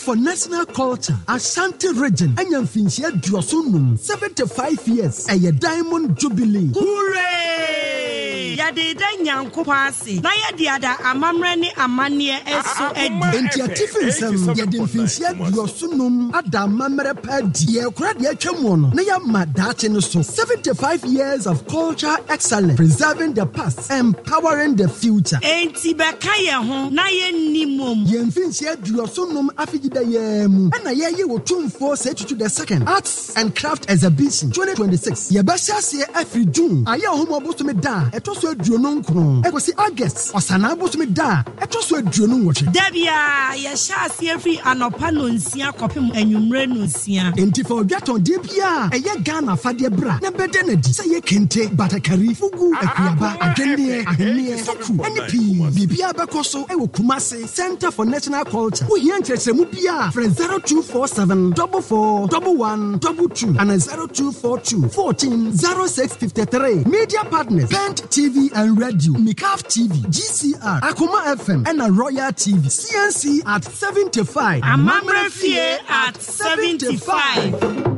for National Culture, Ashanti Region, Anyamfinsia Diosunum, 75 years, a Diamond Jubilee. Hooray! Yade Nyankopasi, na yadiada amamreni amanie eso edi. Entia Tiffensem, Yadinfinsia Diosunum, Adamamre Padi, Yekrad Yachemono, Nayama Dachinoso, 75 years of culture excellence, preserving the past, empowering the future. Enti bekaye ho, na ye nimum. Yemfinsia Diosunum Afigida Yemu, and a ye will tune for say to the second Arts and Craft Exhibition 2026. Yabasha say every June, Aya Homo Busumida, Etoso Dronon Kron, Egosi August, Osana Busumida, Etoso Dronon watching. Debia, Yasha see every anopanunsia copim and Yumrenusia. Enti for Gaton Debia, a young Ghana Fadia Bra, Nebedenedi, say ye kente, Batakari, Fugu, Akuaba, Agende, Ahene, Foku, NP, Bibia Bakoso, Ewo Kumase, Center for National Culture, who yank Mupia, from 0247 44 1122 and 0242 14 0653. Media partners, Bent TV and Radio, Mikaf TV, GCR, Akuma FM, and a Royal TV, CNC at 75, Amamre Fie at 75.